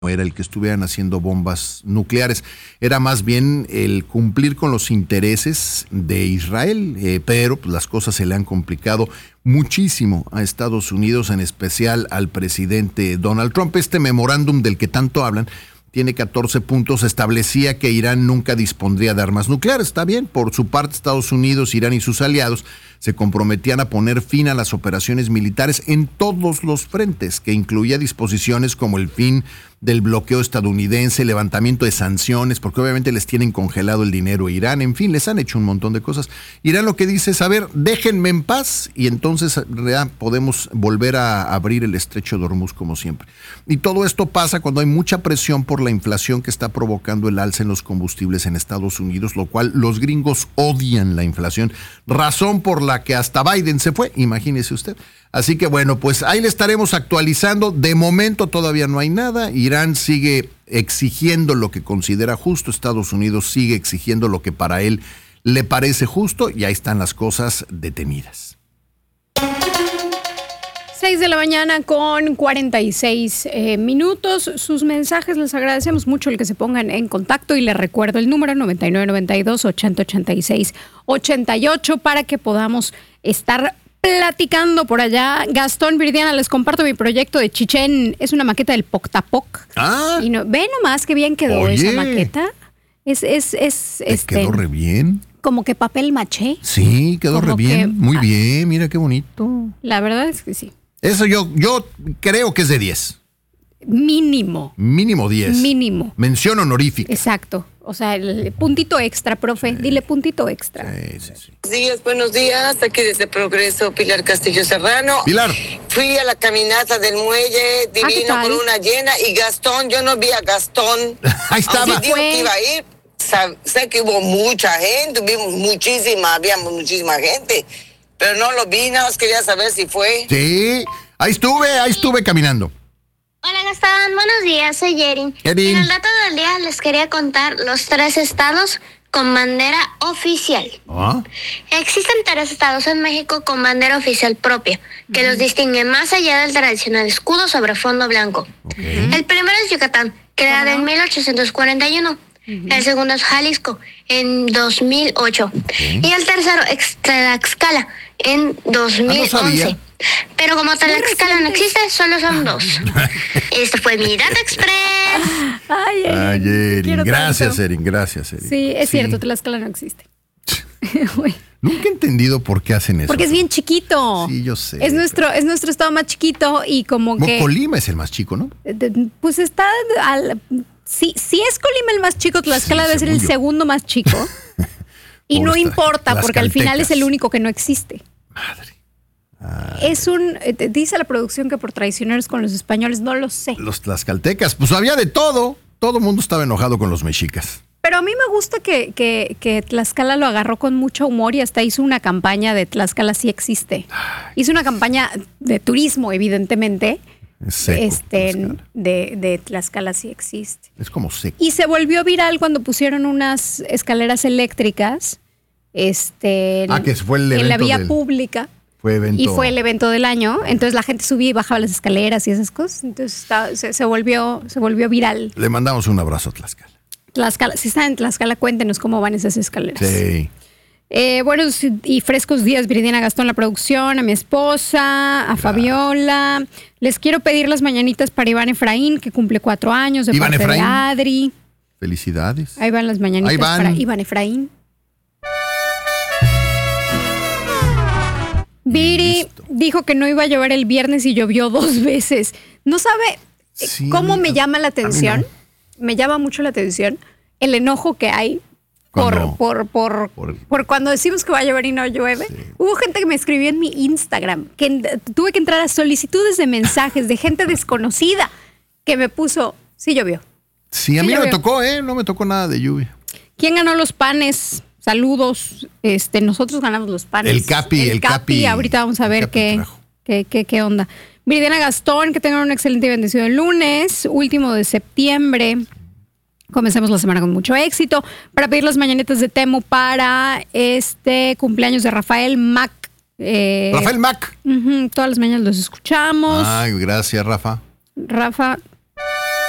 era el que estuvieran haciendo bombas nucleares, era más bien el cumplir con los intereses de Israel, pero pues, las cosas se le han complicado muchísimo a Estados Unidos, en especial al presidente Donald Trump. Este memorándum del que tanto hablan tiene 14 puntos, establecía que Irán nunca dispondría de armas nucleares. Está bien, por su parte Estados Unidos, Irán y sus aliados se comprometían a poner fin a las operaciones militares en todos los frentes, que incluía disposiciones como el fin del bloqueo estadounidense, levantamiento de sanciones, porque obviamente les tienen congelado el dinero a Irán, en fin, les han hecho un montón de cosas. Irán lo que dice es, a ver, déjenme en paz y entonces ya podemos volver a abrir el estrecho de Hormuz como siempre. Y todo esto pasa cuando hay mucha presión por la inflación que está provocando el alza en los combustibles en Estados Unidos, lo cual los gringos odian la inflación, razón por la que hasta Biden se fue, imagínese usted. Así que bueno, pues ahí le estaremos actualizando. De momento todavía no hay nada. Irán sigue exigiendo lo que considera justo. Estados Unidos sigue exigiendo lo que para él le parece justo. Y ahí están las cosas detenidas. 6 de la mañana con 46 minutos. Sus mensajes les agradecemos mucho el que se pongan en contacto y les recuerdo el número 9992-8086-88 para que podamos estar platicando por allá. Gastón, Viridiana, les comparto mi proyecto de Chichén. Es una maqueta del Poctapoc. Y no, ve nomás qué bien quedó esa maqueta. Quedó re bien. Como que papel maché. Sí, quedó re bien. Muy bien, mira qué bonito. La verdad es que sí. Eso yo creo que es de 10. Mínimo. Mínimo 10. Mínimo. Mención honorífica. Exacto. O sea, el puntito extra, profe. Dile puntito extra. Sí. Buenos días. Aquí desde Progreso, Pilar Castillo Serrano. Pilar. Fui a la caminata del muelle divino con una llena y Gastón, yo no vi a Gastón. Ahí estaba. Dijo que iba a ir. Sé que hubo mucha gente, habíamos muchísima gente, pero no lo vi, nada más quería saber si fue. Sí, ahí estuve caminando. Hola Gastón, buenos días, soy Yerin. En el dato del día les quería contar los 3 estados con bandera oficial. Existen 3 estados en México con bandera oficial propia, que los distinguen más allá del tradicional escudo sobre fondo blanco. El primero es Yucatán, creado en 1841. El segundo es Jalisco, en 2008. Y el tercero es Tlaxcala, en 2011. Pero como Tlaxcala no existe, solo son 2. Este fue mi Data Express. Ay, Erin. Gracias, Erin. Sí, es cierto, Tlaxcala no existe. Nunca he entendido por qué hacen eso. Porque es bien chiquito. Sí, yo sé. Es nuestro estado más chiquito y como que... Colima es el más chico, ¿no? Pues está si es Colima el más chico, Tlaxcala debe ser el segundo más chico. Y no importa, porque al final es el único que no existe. Madre. Dice la producción que por traicioneros con los españoles, no lo sé. Los tlaxcaltecas, pues había de todo. Todo el mundo estaba enojado con los mexicas. Pero a mí me gusta que Tlaxcala lo agarró con mucho humor y hasta hizo una campaña de Tlaxcala sí existe. Hizo una campaña de turismo, evidentemente. Seco, de Tlaxcala sí existe. Es como seco. Y se volvió viral cuando pusieron unas escaleras eléctricas que fue el evento en la vía pública. Fue el evento del año. Entonces la gente subía y bajaba las escaleras y esas cosas. Entonces se volvió viral. Le mandamos un abrazo a Tlaxcala. Si están en Tlaxcala, cuéntenos cómo van esas escaleras. Sí. Buenos y frescos días, Viridiana, Gastón, la producción, a mi esposa, a Fabiola. Les quiero pedir las mañanitas para Iván Efraín, que cumple 4 años, de parte de Adri. Felicidades. Ahí van las mañanitas para Iván Efraín. Viri dijo que no iba a llover el viernes y llovió 2 veces. ¿No sabe cómo me llama la atención? Me llama mucho la atención el enojo que hay por cuando decimos que va a llover y no llueve. Sí. Hubo gente que me escribió en mi Instagram, que tuve que entrar a solicitudes de mensajes de gente desconocida que me puso, sí llovió. Sí, a mí no me tocó, no me tocó nada de lluvia. ¿Quién ganó los panes? Saludos. Nosotros ganamos los panes. El Capi. Ahorita vamos a ver qué onda. Viridiana, Gastón, que tengan un excelente y bendecido lunes, último de septiembre. Comencemos la semana con mucho éxito. Para pedir las mañanitas de Temo para este cumpleaños de Rafael Mac. Rafael Mac. Todas las mañanas los escuchamos. Ay, gracias, Rafa. Rafa,